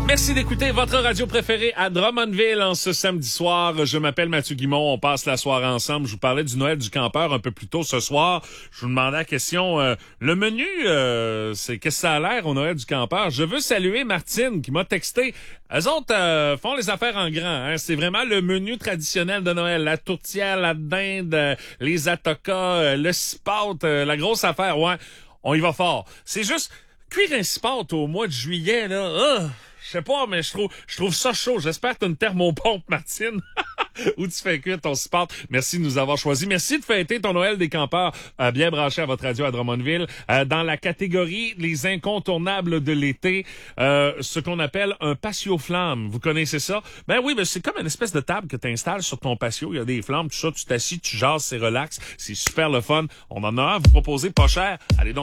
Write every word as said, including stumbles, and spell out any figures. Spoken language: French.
Merci d'écouter votre radio préférée à Drummondville en ce samedi soir. Je m'appelle Mathieu Guimond. On passe la soirée ensemble. Je vous parlais du Noël du campeur un peu plus tôt ce soir. Je vous demandais la question. Euh, le menu, euh, c'est qu'est-ce que ça a l'air au Noël du campeur? Je veux saluer Martine qui m'a texté. Eux autres euh, font les affaires en grand. Hein. C'est vraiment le menu traditionnel de Noël. La tourtière, la dinde, euh, les atokas, euh, le cipote, euh, la grosse affaire. Ouais, on y va fort. C'est juste cuire un cipote au mois de juillet, là. Uh, Je sais pas, mais je trouve je trouve ça chaud. J'espère que t'as une thermopompe, Martine. Où tu fais cuire ton sport. Merci de nous avoir choisis. Merci de fêter ton Noël des campeurs euh, bien branché à votre radio à Drummondville. Euh, dans la catégorie les incontournables de l'été, euh, ce qu'on appelle un patio flamme. Vous connaissez ça? Ben oui, ben c'est comme une espèce de table que tu installes sur ton patio. Il y a des flammes, tout ça, tu t'assis, tu jases, c'est relax. C'est super le fun. On en a un à vous proposer pas cher. Allez donc